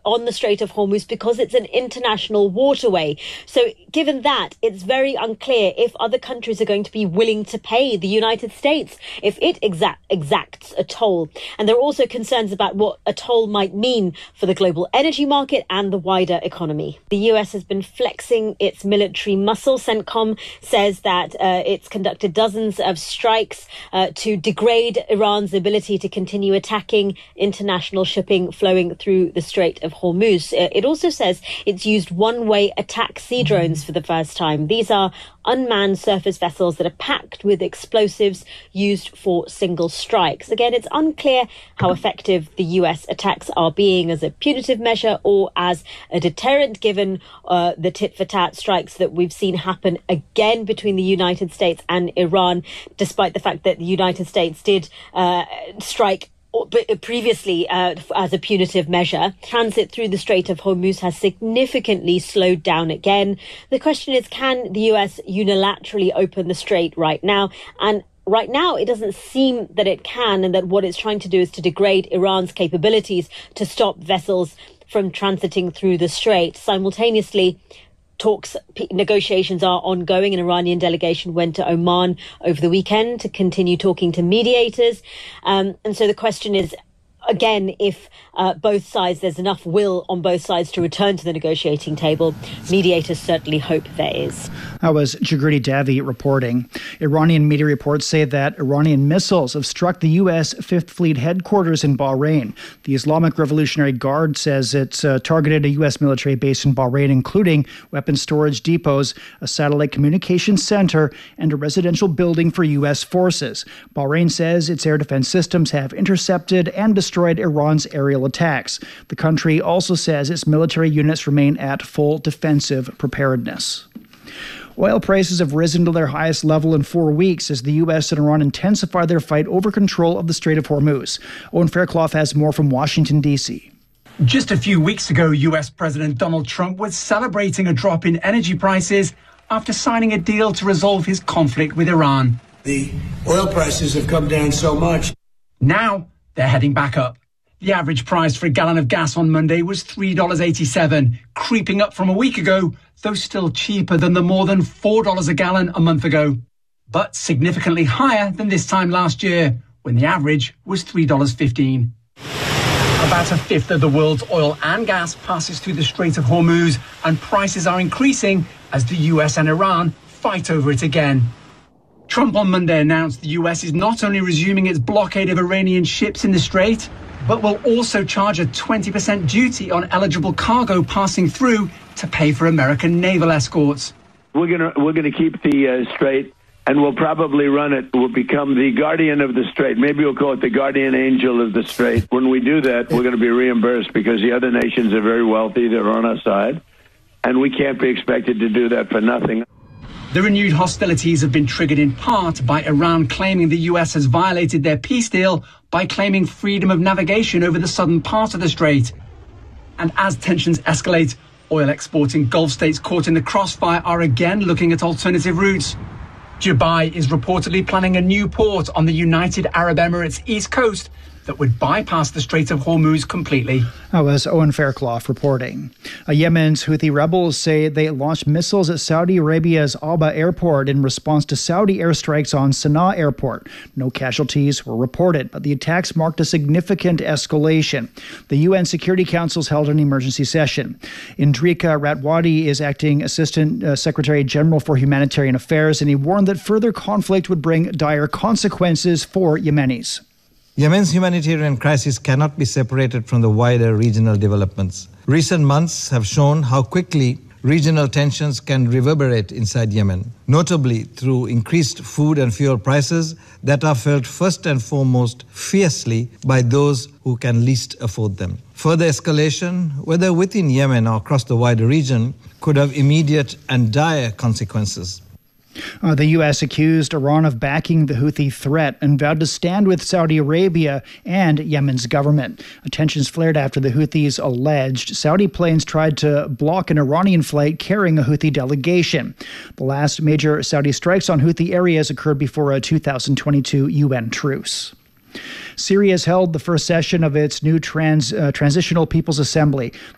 on the Strait of Hormuz because it's an international waterway. So given that, it's very unclear if other countries are going to be willing to pay the United States if it exacts a toll. And there are also concerns about what a toll might mean for the global energy market and the wider economy. The US has been flexing its military muscle. CENTCOM says that it's conducted dozens of strikes to degrade Iran's ability to continue attacking international shipping flowing through the Strait of Hormuz. It also says it's used one-way attack sea drones for the first time. These are unmanned surface vessels that are packed with explosives used for single strikes. Again, it's unclear how effective the US attacks are being as a punitive measure or as a deterrent, given the tit-for-tat strikes that we've seen happen again between the United States and Iran, despite the fact that the United States did strike previously as a punitive measure. Transit through the Strait of Hormuz has significantly slowed down again. The question is, can the US unilaterally open the strait right now? And right now, it doesn't seem that it can, and that what it's trying to do is to degrade Iran's capabilities to stop vessels from transiting through the strait. Simultaneously, negotiations are ongoing. An Iranian delegation went to Oman over the weekend to continue talking to mediators. And so the question is, again, if there's enough will on both sides to return to the negotiating table. Mediators certainly hope there is. That was Jagriti Davi reporting. Iranian media reports say that Iranian missiles have struck the U.S. Fifth Fleet headquarters in Bahrain. The Islamic Revolutionary Guard says it's targeted a U.S. military base in Bahrain, including weapons storage depots, a satellite communications center, and a residential building for U.S. forces. Bahrain says its air defense systems have intercepted and destroyed Iran's aerial attacks. The country also says its military units remain at full defensive preparedness. Oil prices have risen to their highest level in 4 weeks as the U.S. and Iran intensify their fight over control of the Strait of Hormuz. Owen Fairclough has more from Washington, D.C. Just a few weeks ago, U.S. President Donald Trump was celebrating a drop in energy prices after signing a deal to resolve his conflict with Iran. The oil prices have come down so much. Now they're heading back up. The average price for a gallon of gas on Monday was $3.87, creeping up from a week ago, though still cheaper than the more than $4 a gallon a month ago, but significantly higher than this time last year, when the average was $3.15. About a fifth of the world's oil and gas passes through the Strait of Hormuz, and prices are increasing as the US and Iran fight over it again. Trump on Monday announced the US is not only resuming its blockade of Iranian ships in the strait, but will also charge a 20% duty on eligible cargo passing through to pay for American naval escorts. We're gonna keep the strait, and we'll probably run it. We'll become the guardian of the strait. Maybe we'll call it the guardian angel of the strait. When we do that, we're going to be reimbursed because the other nations are very wealthy. They're on our side, and we can't be expected to do that for nothing. The renewed hostilities have been triggered in part by Iran claiming the US has violated their peace deal by claiming freedom of navigation over the southern part of the strait. And as tensions escalate, oil exporting Gulf states caught in the crossfire are again looking at alternative routes. Dubai is reportedly planning a new port on the United Arab Emirates east coast that would bypass the Strait of Hormuz completely. That was Owen Fairclough reporting. Yemen's Houthi rebels say they launched missiles at Saudi Arabia's Aba airport in response to Saudi airstrikes on Sana'a airport. No casualties were reported, but the attacks marked a significant escalation. The UN Security Council's held an emergency session. Indrika Ratwadi is acting Assistant Secretary General for Humanitarian Affairs, and he warned that further conflict would bring dire consequences for Yemenis. Yemen's humanitarian crisis cannot be separated from the wider regional developments. Recent months have shown how quickly regional tensions can reverberate inside Yemen, notably through increased food and fuel prices that are felt first and foremost fiercely by those who can least afford them. Further escalation, whether within Yemen or across the wider region, could have immediate and dire consequences. The U.S. accused Iran of backing the Houthi threat and vowed to stand with Saudi Arabia and Yemen's government. Tensions flared after the Houthis alleged Saudi planes tried to block an Iranian flight carrying a Houthi delegation. The last major Saudi strikes on Houthi areas occurred before a 2022 UN truce. Syria has held the first session of its new Transitional People's Assembly.